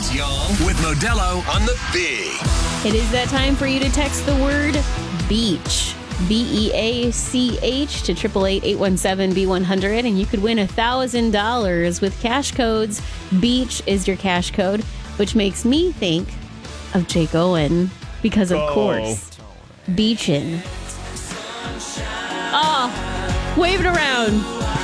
mornings, y'all, with Modelo on the Big. It is that time for you to text the word beach, BEACH, to 888-817-B100, and you could win $1,000 with cash codes. Beach is your cash code, which makes me think of Jake Owen because, of course, beachin'. Oh, wave it around.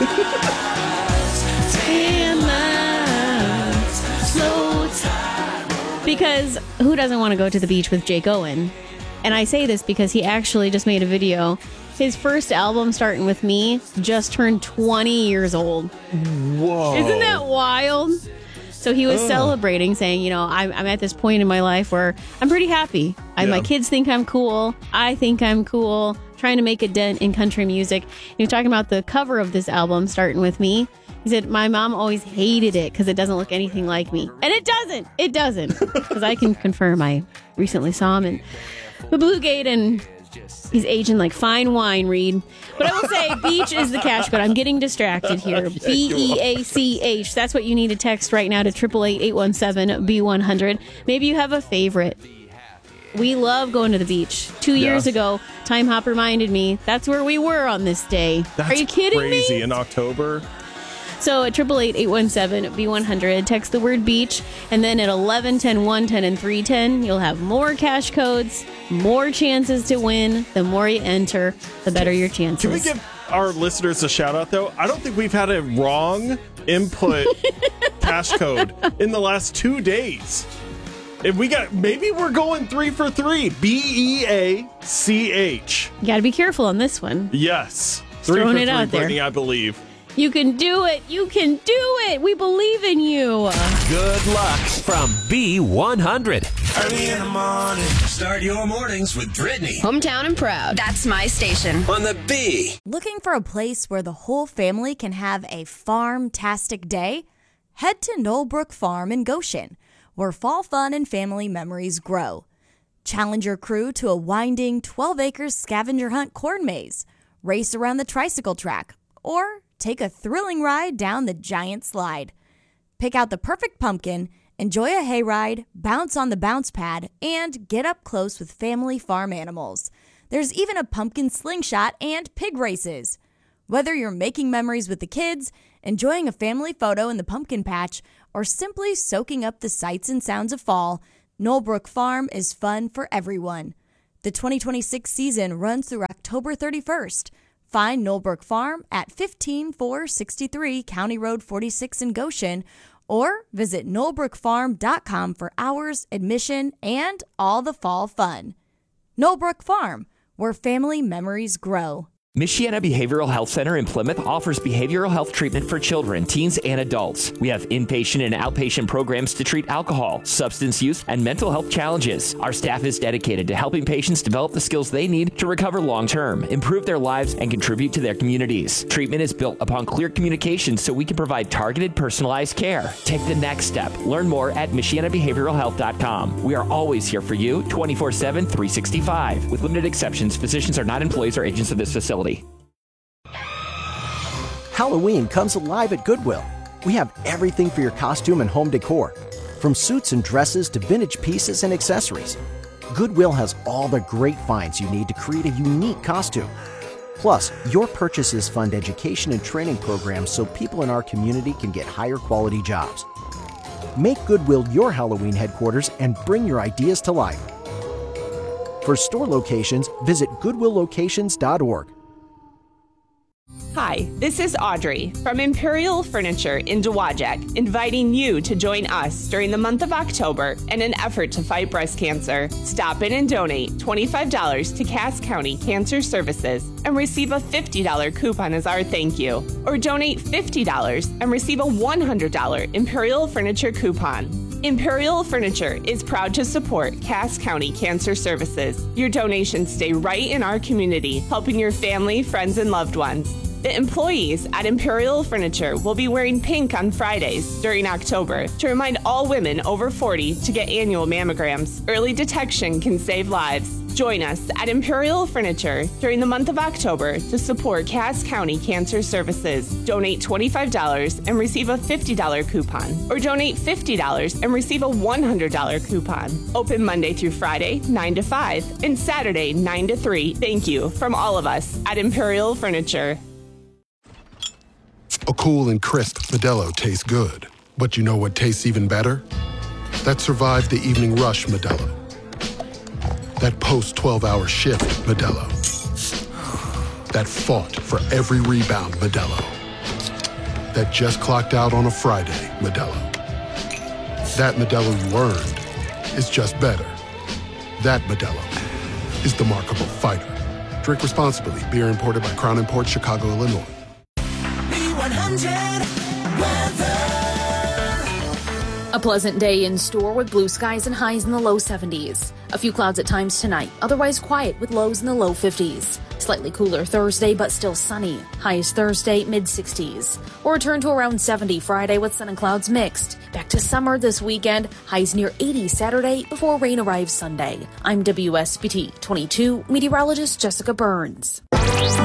Because who doesn't want to go to the beach with Jake Owen? And I say this because he actually just made a video. His first album, Starting With Me, just turned 20 years old. Whoa. Isn't that wild? So he was celebrating, saying, you know, I'm at this point in my life where I'm pretty happy. My kids think I'm cool. I think I'm cool. Trying to make a dent in country music. He was talking about the cover of this album, Starting With Me. He said, my mom always hated it because it doesn't look anything like me. And it doesn't. It doesn't. Because I can confirm I recently saw him in the Blue Gate and he's aging like fine wine, Reed. But I will say beach is the cash code. I'm getting distracted here. BEACH. That's what you need to text right now to 888-817-B100. Maybe you have a favorite. We love going to the beach. 2 years ago, Time Hop reminded me that's where we were on this day. That's Are you kidding crazy. me? In October. So at 888-817-B100, text the word beach, and then at 11, 10, 1, 10, and 310, you'll have more cash codes, more chances to win. The more you enter, the better your chances. Can we give our listeners a shout out, though? I don't think we've had a wrong input cash code in the last 2 days. If maybe we're going 3 for 3. BEACH. You got to be careful on this one. Yes. Throwing it out there. Brittany, I believe. You can do it. You can do it. We believe in you. Good luck from B100. Early in the morning. Start your mornings with Brittany Hometown and proud. That's my station. on the B. Looking for a place where the whole family can have a farm-tastic day? Head to Knollbrook Farm in Goshen, where fall fun and family memories grow. Challenge your crew to a winding 12-acre scavenger hunt corn maze, race around the tricycle track, or take a thrilling ride down the giant slide. Pick out the perfect pumpkin, enjoy a hayride, bounce on the bounce pad, and get up close with family farm animals. There's even a pumpkin slingshot and pig races. Whether you're making memories with the kids, enjoying a family photo in the pumpkin patch, or simply soaking up the sights and sounds of fall, Knollbrook Farm is fun for everyone. The 2026 season runs through October 31st. Find Knollbrook Farm at 15463 County Road 46 in Goshen, or visit knollbrookfarm.com for hours, admission, and all the fall fun. Knollbrook Farm, where family memories grow. Michiana Behavioral Health Center in Plymouth offers behavioral health treatment for children, teens, and adults. We have inpatient and outpatient programs to treat alcohol, substance use, and mental health challenges. Our staff is dedicated to helping patients develop the skills they need to recover long-term, improve their lives, and contribute to their communities. Treatment is built upon clear communication so we can provide targeted, personalized care. Take the next step. Learn more at MichianaBehavioralHealth.com. We are always here for you, 24/7, 365. With limited exceptions, physicians are not employees or agents of this facility. Halloween comes alive at Goodwill. We have everything for your costume and home decor, from suits and dresses to vintage pieces and accessories. Goodwill has all the great finds you need to create a unique costume. Plus, your purchases fund education and training programs so people in our community can get higher quality jobs. Make Goodwill your Halloween headquarters and bring your ideas to life. For store locations, visit goodwilllocations.org. Hi, this is Audrey from Imperial Furniture in Dowagiac, inviting you to join us during the month of October in an effort to fight breast cancer. Stop in and donate $25 to Cass County Cancer Services and receive a $50 coupon as our thank you. Or donate $50 and receive a $100 Imperial Furniture coupon. Imperial Furniture is proud to support Cass County Cancer Services. Your donations stay right in our community, helping your family, friends, and loved ones. The employees at Imperial Furniture will be wearing pink on Fridays during October to remind all women over 40 to get annual mammograms. Early detection can save lives. Join us at Imperial Furniture during the month of October to support Cass County Cancer Services. Donate $25 and receive a $50 coupon, or donate $50 and receive a $100 coupon. Open Monday through Friday, 9 to 5, and Saturday, 9 to 3. Thank you from all of us at Imperial Furniture. A cool and crisp Modelo tastes good. But you know what tastes even better? That survived the evening rush Modelo. That post-12-hour shift Modelo. That fought for every rebound Modelo. That just clocked out on a Friday Modelo. That Modelo you earned is just better. That Modelo is the markable fighter. Drink responsibly. Beer imported by Crown Imports, Chicago, Illinois. A pleasant day in store with blue skies and highs in the low 70s. A few clouds at times tonight, otherwise quiet with lows in the low 50s. Slightly cooler Thursday, but still sunny. Highs Thursday, mid-60s. We'll return to around 70 Friday with sun and clouds mixed. Back to summer this weekend, highs near 80 Saturday before rain arrives Sunday. I'm WSBT 22 meteorologist Jessica Burns.